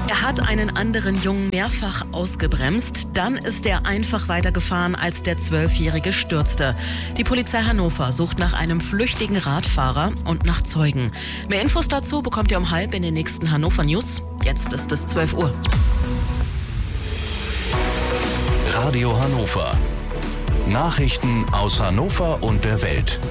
Er hat einen anderen Jungen mehrfach ausgebremst. Dann ist er einfach weitergefahren, als der 12-Jährige stürzte. Die Polizei Hannover sucht nach einem flüchtigen Radfahrer und nach Zeugen. Mehr Infos dazu bekommt ihr um 12:30 in den nächsten Hannover News. Jetzt ist es 12 Uhr. Radio Hannover. Nachrichten aus Hannover und der Welt.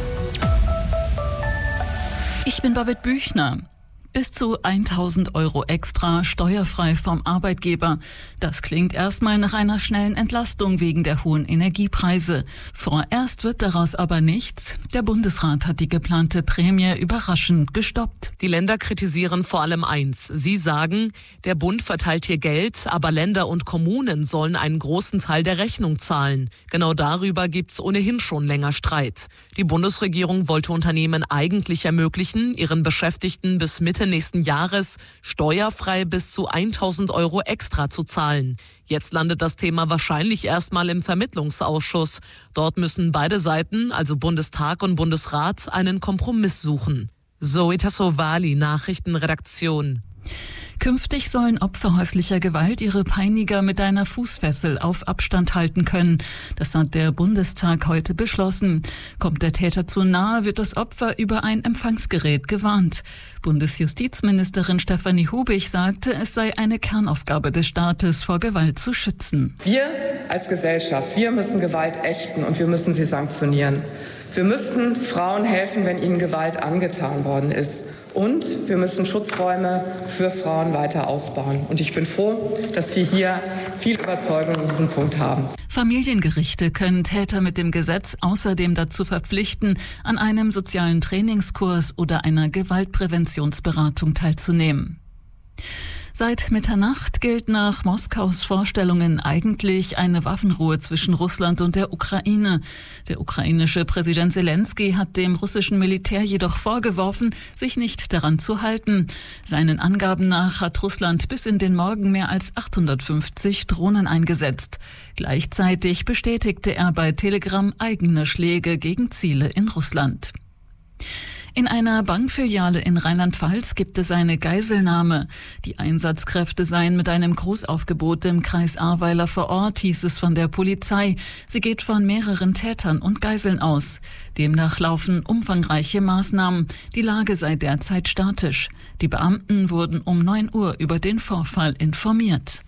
Ich bin Babette Büchner. Bis zu 1.000 € extra steuerfrei vom Arbeitgeber. Das klingt erstmal nach einer schnellen Entlastung wegen der hohen Energiepreise. Vorerst wird daraus aber nichts. Der Bundesrat hat die geplante Prämie überraschend gestoppt. Die Länder kritisieren vor allem eins. Sie sagen, der Bund verteilt hier Geld, aber Länder und Kommunen sollen einen großen Teil der Rechnung zahlen. Genau darüber gibt's ohnehin schon länger Streit. Die Bundesregierung wollte Unternehmen eigentlich ermöglichen, ihren Beschäftigten bis Mitte nächsten Jahres steuerfrei bis zu 1.000 € extra zu zahlen. Jetzt landet das Thema wahrscheinlich erstmal im Vermittlungsausschuss. Dort müssen beide Seiten, also Bundestag und Bundesrat, einen Kompromiss suchen. Zoe Tassovali, Nachrichtenredaktion. Künftig sollen Opfer häuslicher Gewalt ihre Peiniger mit einer Fußfessel auf Abstand halten können. Das hat der Bundestag heute beschlossen. Kommt der Täter zu nahe, wird das Opfer über ein Empfangsgerät gewarnt. Bundesjustizministerin Stefanie Hubig sagte, es sei eine Kernaufgabe des Staates, vor Gewalt zu schützen. Wir als Gesellschaft, wir müssen Gewalt ächten und wir müssen sie sanktionieren. Wir müssen Frauen helfen, wenn ihnen Gewalt angetan worden ist. Und wir müssen Schutzräume für Frauen weiter ausbauen. Und ich bin froh, dass wir hier viel Überzeugung in diesem Punkt haben. Familiengerichte können Täter mit dem Gesetz außerdem dazu verpflichten, an einem sozialen Trainingskurs oder einer Gewaltpräventionsberatung teilzunehmen. Seit Mitternacht gilt nach Moskaus Vorstellungen eigentlich eine Waffenruhe zwischen Russland und der Ukraine. Der ukrainische Präsident Zelensky hat dem russischen Militär jedoch vorgeworfen, sich nicht daran zu halten. Seinen Angaben nach hat Russland bis in den Morgen mehr als 850 Drohnen eingesetzt. Gleichzeitig bestätigte er bei Telegram eigene Schläge gegen Ziele in Russland. In einer Bankfiliale in Rheinland-Pfalz gibt es eine Geiselnahme. Die Einsatzkräfte seien mit einem Großaufgebot im Kreis Ahrweiler vor Ort, hieß es von der Polizei. Sie geht von mehreren Tätern und Geiseln aus. Demnach laufen umfangreiche Maßnahmen. Die Lage sei derzeit statisch. Die Beamten wurden um 9 Uhr über den Vorfall informiert.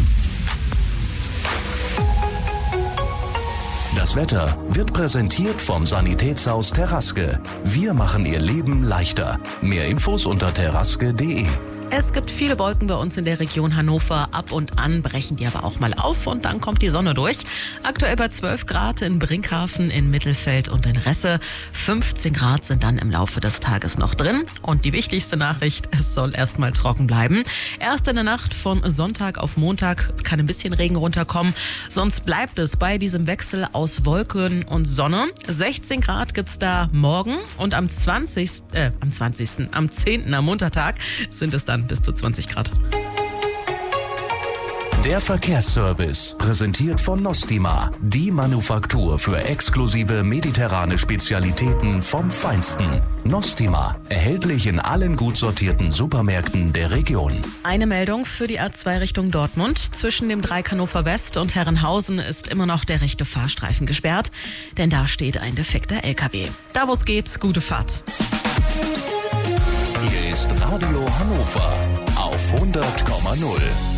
Das Wetter wird präsentiert vom Sanitätshaus Terraske. Wir machen Ihr Leben leichter. Mehr Infos unter terraske.de. Es gibt viele Wolken bei uns in der Region Hannover. Ab und an brechen die aber auch mal auf und dann kommt die Sonne durch. Aktuell bei 12 Grad in Brinkhaven, in Mittelfeld und in Resse. 15 Grad sind dann im Laufe des Tages noch drin. Und die wichtigste Nachricht, es soll erstmal trocken bleiben. Erst in der Nacht von Sonntag auf Montag kann ein bisschen Regen runterkommen. Sonst bleibt es bei diesem Wechsel aus Wolken und Sonne. 16 Grad gibt's da morgen und am 10. am Muttertag sind es dann bis zu 20 Grad. Der Verkehrsservice, präsentiert von Nostima, die Manufaktur für exklusive mediterrane Spezialitäten vom Feinsten. Nostima, erhältlich in allen gut sortierten Supermärkten der Region. Eine Meldung für die A2 Richtung Dortmund. Zwischen dem Dreieck Hannover West und Herrenhausen ist immer noch der rechte Fahrstreifen gesperrt, denn da steht ein defekter LKW. Da wo es geht, gute Fahrt. Hier ist Radio Hannover auf 100,0.